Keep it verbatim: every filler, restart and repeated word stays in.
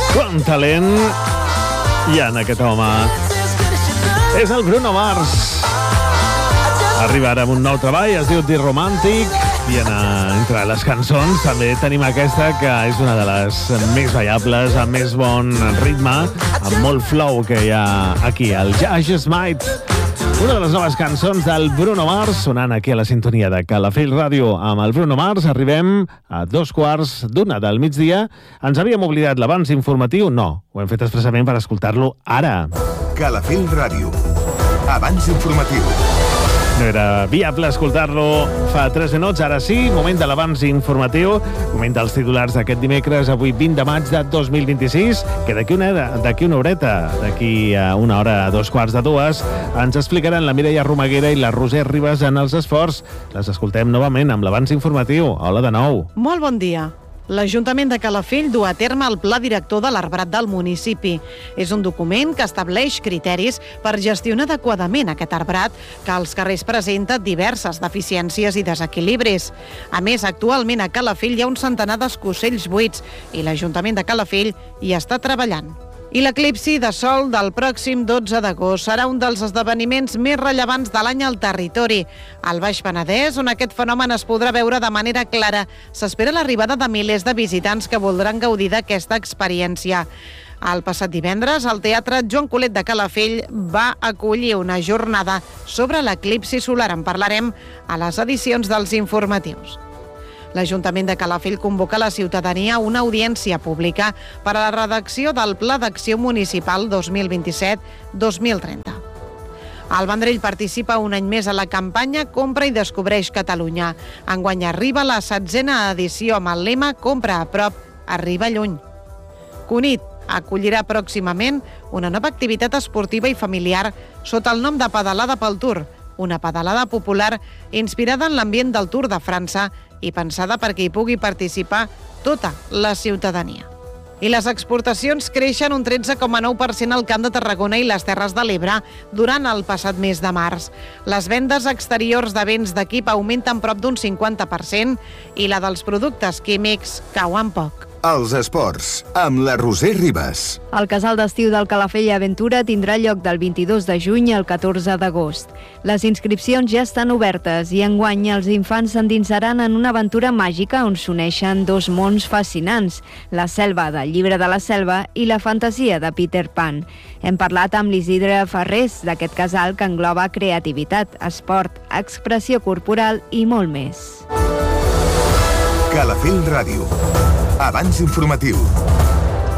Quant talent hi ha en aquest home. És el Bruno Mars. Arriba ara amb un nou treball, es diu The Romantic, i en, entre les cançons també tenim aquesta, que és una de les més ballables, amb més bon ritme, amb molt flow que hi ha aquí, el Just Might. Una de les noves cançons del Bruno Mars, sonant aquí a la sintonia de Calafell Ràdio amb el Bruno Mars. Arribem a dos quarts d'una del migdia. Ens havíem oblidat l'abans informatiu? No, ho hem fet expressament per escoltar-lo ara. Calafell Ràdio, abans informatiu. No era viable escoltar-lo fa tres minuts, ara sí, moment de l'abans informatiu, moment dels titulars d'aquest dimecres, avui vint de maig de dos mil vint-i-sis, que d'aquí una, d'aquí una horeta, d'aquí a una hora, a dos quarts de dues, ens explicaran la Mireia Romaguera i la Roser Ribas en els esports. Les escoltem novament amb l'abans informatiu. Hola de nou. Molt bon dia. L'Ajuntament de Calafell du a terme el Pla Director de l'Arbrat del municipi. És un document que estableix criteris per gestionar adequadament aquest arbrat, que als carrers presenta diverses deficiències i desequilibris. A més, actualment a Calafell hi ha un centenar d'escossells buits i l'Ajuntament de Calafell hi està treballant. I l'eclipsi de sol del pròxim dotze d'agost serà un dels esdeveniments més rellevants de l'any al territori. Al Baix Penedès, on aquest fenomen es podrà veure de manera clara, s'espera l'arribada de milers de visitants que voldran gaudir d'aquesta experiència. El passat divendres, el Teatre Joan Colet de Calafell va acollir una jornada sobre l'eclipsi solar. En parlarem a les edicions dels informatius. L'Ajuntament de Calafell convoca a la ciutadania a una audiència pública per a la redacció del Pla d'Acció Municipal dos mil vint-i-set dos mil trenta. El Vendrell participa un any més a la campanya Compra i Descobreix Catalunya. Enguany arriba la setzena edició amb el lema Compra a prop, arriba lluny. Cunit acollirà pròximament una nova activitat esportiva i familiar sota el nom de Pedalada pel Tour, una pedalada popular inspirada en l'ambient del Tour de França i pensada perquè hi pugui participar tota la ciutadania. I les exportacions creixen un tretze coma nou per cent al Camp de Tarragona i les Terres de l'Ebre durant el passat mes de març. Les vendes exteriors de béns d'equip augmenten prop d'un cinquanta per cent i la dels productes químics cauen poc. Els esports, amb la Roser Ribas. El casal d'estiu del Calafell Aventura tindrà lloc del vint-i-dos de juny al catorze d'agost. Les inscripcions ja estan obertes i enguany els infants s'endinsaran en una aventura màgica on s'uneixen dos mons fascinants, la selva del Llibre de la Selva i la fantasia de Peter Pan. Hem parlat amb l'Isidre Ferrés d'aquest casal que engloba creativitat, esport, expressió corporal i molt més. Calafell Ràdio. Abans informatiu.